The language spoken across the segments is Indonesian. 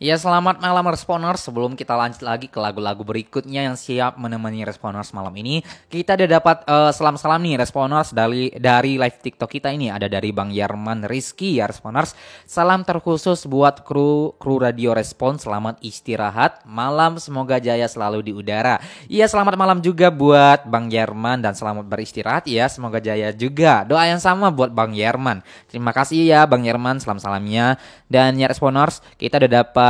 Ya, selamat malam Responers. Sebelum kita lanjut lagi ke lagu-lagu berikutnya yang siap menemani Responers malam ini, kita udah dapat salam-salam nih Responers dari live TikTok kita ini. Ada dari Bang Yarman Rizky ya Responers. Salam terkhusus buat kru Radio Respon. Selamat istirahat malam, semoga jaya selalu di udara. Iya, selamat malam juga buat Bang Yarman dan selamat beristirahat ya. Semoga jaya juga. Doa yang sama buat Bang Yarman. Terima kasih ya Bang Yarman, salam-salamnya. Dan ya Responers, kita udah dapat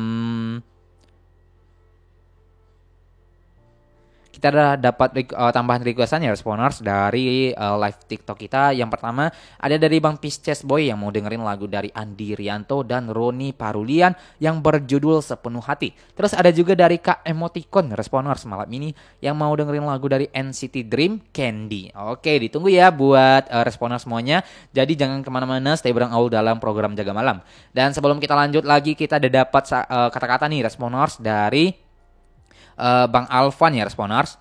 tambahan requestan ya Responers dari live TikTok kita. Yang pertama ada dari Bang Pisces Boy yang mau dengerin lagu dari Andi Rianto dan Roni Parulian yang berjudul Sepenuh Hati. Terus ada juga dari Kak Emoticon Responers malam ini yang mau dengerin lagu dari NCT Dream Candy. Oke, ditunggu ya buat Responers semuanya. Jadi jangan kemana-mana, stay bareng Aul dalam program Jaga Malam. Dan sebelum kita lanjut lagi, kita ada dapat kata-kata nih Responers dari Bang Alvan ya Responers.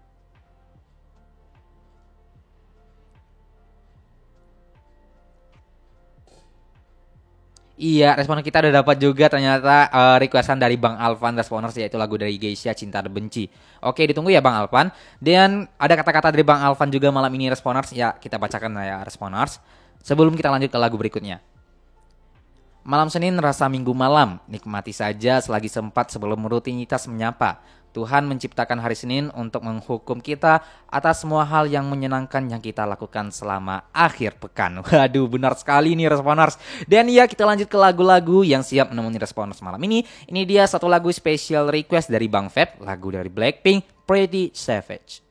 Iya, respon kita udah dapat juga ternyata requestan dari Bang Alvan Responers, yaitu lagu dari Geisha Cinta dan Benci. Oke, ditunggu ya Bang Alvan. Dan ada kata-kata dari Bang Alvan juga malam ini Responers. Ya, kita bacakan ya Responers. Sebelum kita lanjut ke lagu berikutnya. Malam Senin rasa Minggu malam, nikmati saja selagi sempat sebelum rutinitas menyapa. Tuhan menciptakan hari Senin untuk menghukum kita atas semua hal yang menyenangkan yang kita lakukan selama akhir pekan. Waduh, benar sekali nih Responers. Dan ya, kita lanjut ke lagu-lagu yang siap menemani Responers malam ini. Ini dia satu lagu special request dari Bang Feb, lagu dari Blackpink, Pretty Savage.